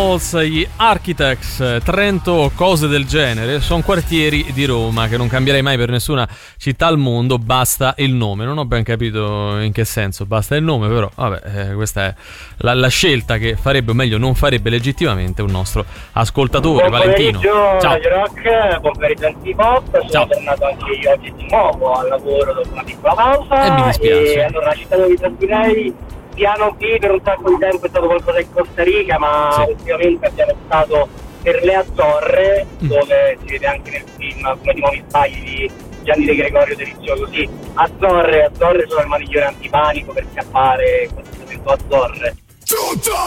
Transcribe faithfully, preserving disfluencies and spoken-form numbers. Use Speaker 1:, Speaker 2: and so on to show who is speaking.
Speaker 1: Animals, gli Architects, Trento, cose del genere, sono quartieri di Roma che non cambierei mai per nessuna città al mondo, basta il nome. Non ho ben capito in che senso basta il nome, però vabbè, eh, questa è la, la scelta che farebbe, o meglio non farebbe legittimamente un nostro ascoltatore.
Speaker 2: Buon
Speaker 1: Valentino, ciao.
Speaker 2: Radio Rock, buon pomeriggio Antipop, sono
Speaker 1: Ciao.
Speaker 2: tornato anche io oggi di nuovo al lavoro dopo una piccola pausa.
Speaker 1: E mi dispiace.
Speaker 2: E allora la città dove vi trasferirei, piano B, per un sacco di tempo è stato qualcosa in Costa Rica, ma
Speaker 1: Sì.
Speaker 2: ultimamente abbiamo stato per le Azzorre,
Speaker 1: Mm.
Speaker 2: dove si vede anche nel film Come di nuovi sbagli di Gianni De Gregorio delizioso. Sì, Azzorre, Azzorre sono il manigliore antipanico per scappare, in questo momento Azzorre.